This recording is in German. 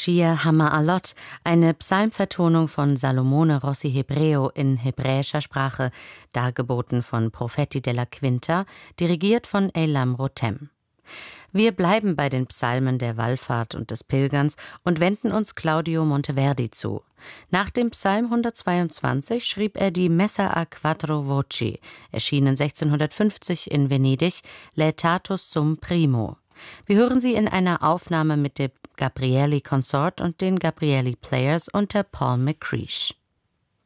Shir Hama'alot, eine Psalmvertonung von Salomone Rossi Hebreo in hebräischer Sprache, dargeboten von Profeti della Quinta, dirigiert von Eilam Rotem. Wir bleiben bei den Psalmen der Wallfahrt und des Pilgerns und wenden uns Claudio Monteverdi zu. Nach dem Psalm 122 schrieb er die Messa a quattro voci, erschienen 1650 in Venedig, Laetatus sum primo. Wir hören sie in einer Aufnahme mit dem Gabrieli Consort und den Gabrieli Players unter Paul McCreesh.